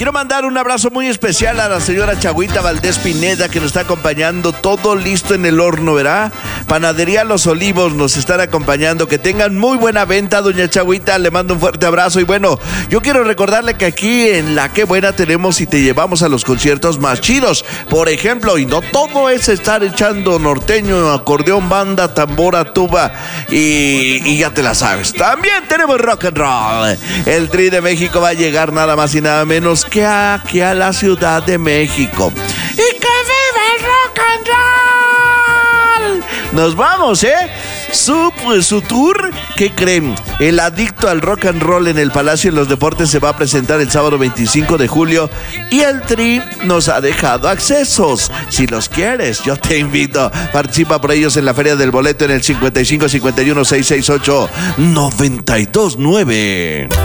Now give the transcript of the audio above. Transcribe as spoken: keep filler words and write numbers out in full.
Quiero mandar un abrazo muy especial a la señora Chagüita Valdés Pineda, que nos está acompañando. Todo listo en el horno, ¿verdad? Panadería Los Olivos nos están acompañando. Que tengan muy buena venta, doña Chagüita. Le mando un fuerte abrazo. Y bueno, yo quiero recordarle que aquí en La Qué Buena tenemos y te llevamos a los conciertos más chidos. Por ejemplo, y no todo es estar echando norteño, acordeón, banda, tambora, tuba y, y ya te la sabes. También tenemos rock and roll. El Tri de México va a llegar nada más y nada menos que aquí a la Ciudad de México. ¡Y que viva el rock and roll! Nos vamos, ¿eh? Su, pues, su tour, ¿qué creen? El adicto al rock and roll en el Palacio de los Deportes se va a presentar el sábado veinticinco de julio y el Tri nos ha dejado accesos. Si los quieres, yo te invito. Participa por ellos en la Feria del Boleto en el cincuenta y cinco cincuenta y uno seiscientos sesenta y ocho noventa y dos nueve.